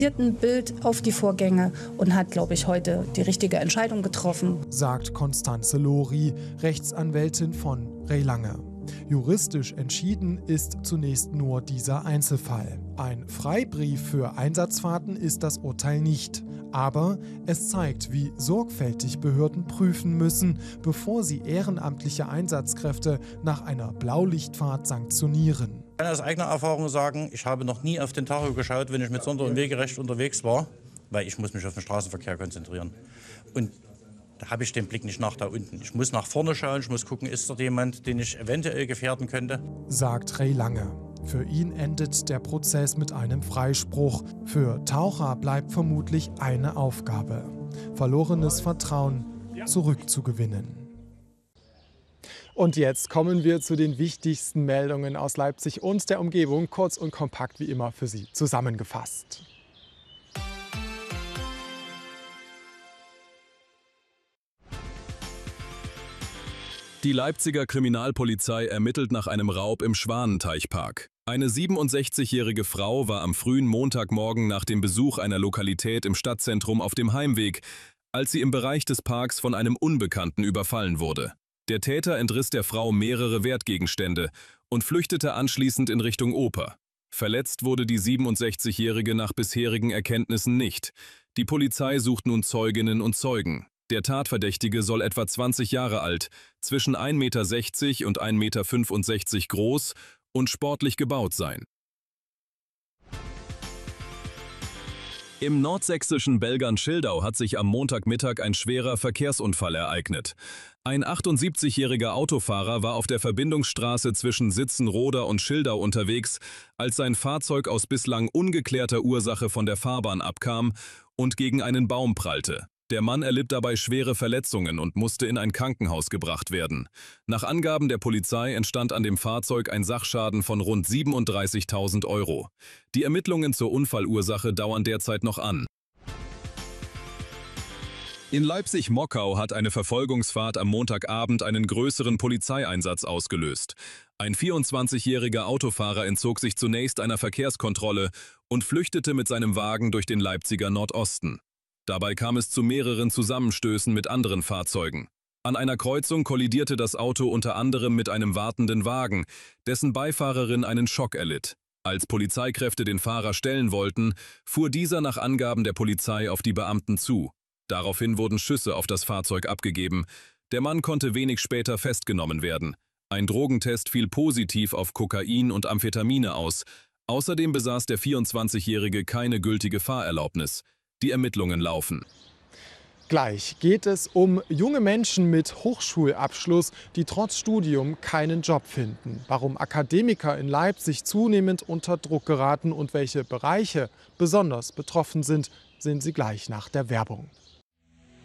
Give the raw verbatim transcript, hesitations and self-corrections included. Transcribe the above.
ein Bild auf die Vorgänge und hat, glaube ich, heute die richtige Entscheidung getroffen. Sagt Constanze Lori, Rechtsanwältin von Ray Lange. Juristisch entschieden ist zunächst nur dieser Einzelfall. Ein Freibrief für Einsatzfahrten ist das Urteil nicht. Aber es zeigt, wie sorgfältig Behörden prüfen müssen, bevor sie ehrenamtliche Einsatzkräfte nach einer Blaulichtfahrt sanktionieren. Ich kann aus eigener Erfahrung sagen, ich habe noch nie auf den Tacho geschaut, wenn ich mit Sonder- und Wegerecht unterwegs war, weil ich muss mich auf den Straßenverkehr konzentrieren. Und da habe ich den Blick nicht nach da unten. Ich muss nach vorne schauen, ich muss gucken, ist dort jemand, den ich eventuell gefährden könnte. Sagt Ray Lange. Für ihn endet der Prozess mit einem Freispruch. Für Taucher bleibt vermutlich eine Aufgabe: verlorenes Vertrauen zurückzugewinnen. Und jetzt kommen wir zu den wichtigsten Meldungen aus Leipzig und der Umgebung, kurz und kompakt wie immer für Sie zusammengefasst. Die Leipziger Kriminalpolizei ermittelt nach einem Raub im Schwanenteichpark. Eine siebenundsechzigjährige Frau war am frühen Montagmorgen nach dem Besuch einer Lokalität im Stadtzentrum auf dem Heimweg, als sie im Bereich des Parks von einem Unbekannten überfallen wurde. Der Täter entriss der Frau mehrere Wertgegenstände und flüchtete anschließend in Richtung Oper. Verletzt wurde die siebenundsechzigjährige nach bisherigen Erkenntnissen nicht. Die Polizei sucht nun Zeuginnen und Zeugen. Der Tatverdächtige soll etwa zwanzig Jahre alt, zwischen ein Meter sechzig und ein Meter fünfundsechzig groß und sportlich gebaut sein. Im nordsächsischen Belgern-Schildau hat sich am Montagmittag ein schwerer Verkehrsunfall ereignet. Ein achtundsiebzigjähriger Autofahrer war auf der Verbindungsstraße zwischen Sitzenroda und Schildau unterwegs, als sein Fahrzeug aus bislang ungeklärter Ursache von der Fahrbahn abkam und gegen einen Baum prallte. Der Mann erlitt dabei schwere Verletzungen und musste in ein Krankenhaus gebracht werden. Nach Angaben der Polizei entstand an dem Fahrzeug ein Sachschaden von rund siebenunddreißigtausend Euro. Die Ermittlungen zur Unfallursache dauern derzeit noch an. In Leipzig-Mockau hat eine Verfolgungsfahrt am Montagabend einen größeren Polizeieinsatz ausgelöst. Ein vierundzwanzigjähriger Autofahrer entzog sich zunächst einer Verkehrskontrolle und flüchtete mit seinem Wagen durch den Leipziger Nordosten. Dabei kam es zu mehreren Zusammenstößen mit anderen Fahrzeugen. An einer Kreuzung kollidierte das Auto unter anderem mit einem wartenden Wagen, dessen Beifahrerin einen Schock erlitt. Als Polizeikräfte den Fahrer stellen wollten, fuhr dieser nach Angaben der Polizei auf die Beamten zu. Daraufhin wurden Schüsse auf das Fahrzeug abgegeben. Der Mann konnte wenig später festgenommen werden. Ein Drogentest fiel positiv auf Kokain und Amphetamine aus. Außerdem besaß der vierundzwanzigjährige keine gültige Fahrerlaubnis. Die Ermittlungen laufen. Gleich geht es um junge Menschen mit Hochschulabschluss, die trotz Studium keinen Job finden. Warum Akademiker in Leipzig zunehmend unter Druck geraten und welche Bereiche besonders betroffen sind, sehen Sie gleich nach der Werbung.